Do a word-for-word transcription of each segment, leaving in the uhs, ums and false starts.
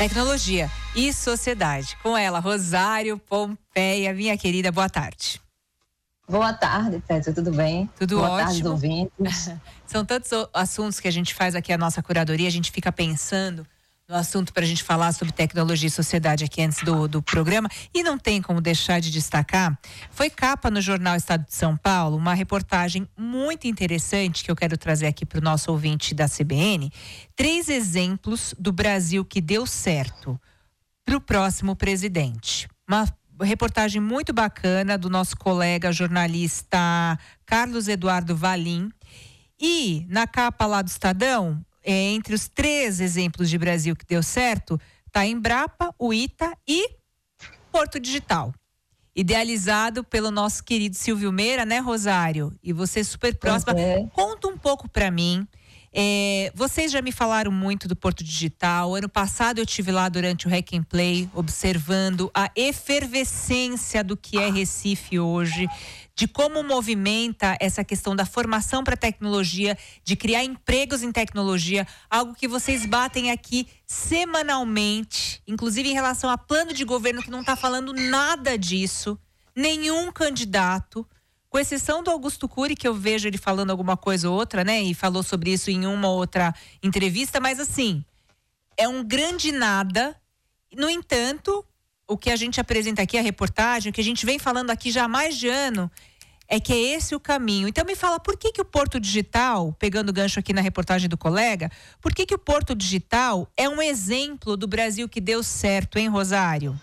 Tecnologia e sociedade. Com ela, Rosário Pompeia, minha querida, boa tarde. Boa tarde, Pedro, tudo bem? Tudo boa ótimo. Tarde, ouvintes. São tantos assuntos que a gente faz aqui a nossa curadoria, a gente fica pensando no assunto para a gente falar sobre tecnologia e sociedade aqui antes do, do programa, e não tem como deixar de destacar, foi capa no jornal Estado de São Paulo, uma reportagem muito interessante que eu quero trazer aqui para o nosso ouvinte da C B N, três exemplos do Brasil que deu certo para o próximo presidente. Uma reportagem muito bacana do nosso colega jornalista Carlos Eduardo Valim, e na capa lá do Estadão, É, entre os três exemplos de Brasil que deu certo, está Embrapa, o Ita e Porto Digital. Idealizado pelo nosso querido Silvio Meira, né, Rosário? E você super próxima. É. Conta um pouco para mim. É, vocês já me falaram muito do Porto Digital. Ano passado eu estive lá durante o Hack and Play, observando a efervescência do que é Recife hoje, de como movimenta essa questão da formação para tecnologia, de criar empregos em tecnologia, algo que vocês batem aqui semanalmente, inclusive em relação a plano de governo que não está falando nada disso, nenhum candidato, com exceção do Augusto Cury, que eu vejo ele falando alguma coisa ou outra, né? E falou sobre isso em uma ou outra entrevista, mas assim, é um grande nada. No entanto, o que a gente apresenta aqui, a reportagem, o que a gente vem falando aqui já há mais de ano, é que é esse o caminho. Então me fala, por que que o Porto Digital, pegando o gancho aqui na reportagem do colega, por que que o Porto Digital é um exemplo do Brasil que deu certo, hein, Rosário?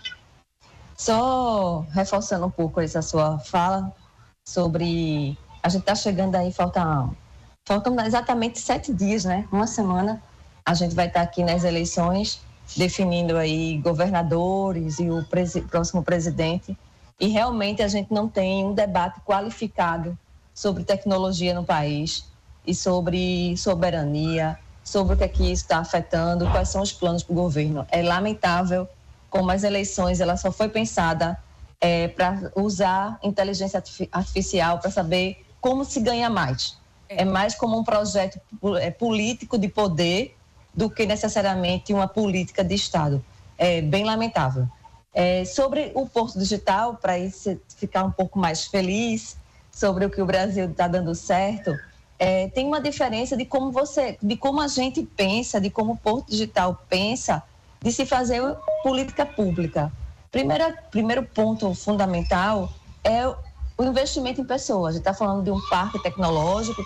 Só reforçando um pouco essa sua fala sobre... A gente está chegando aí, faltam, faltam exatamente sete dias, né? Uma semana, a gente vai estar tá aqui nas eleições, definindo aí governadores e o presi- próximo presidente. E realmente a gente não tem um debate qualificado sobre tecnologia no país e sobre soberania, sobre o que é que isso está afetando, quais são os planos para o governo. É lamentável como as eleições, ela só foi pensada é, para usar inteligência artificial para saber como se ganha mais. É mais como um projeto político de poder do que necessariamente uma política de Estado. É bem lamentável. É, sobre o Porto Digital, para ficar um pouco mais feliz sobre o que o Brasil está dando certo, é, tem uma diferença de como você, de como a gente pensa, de como o Porto Digital pensa de se fazer política pública. Primeira, primeiro ponto fundamental é o investimento em pessoas. A gente está falando de um parque tecnológico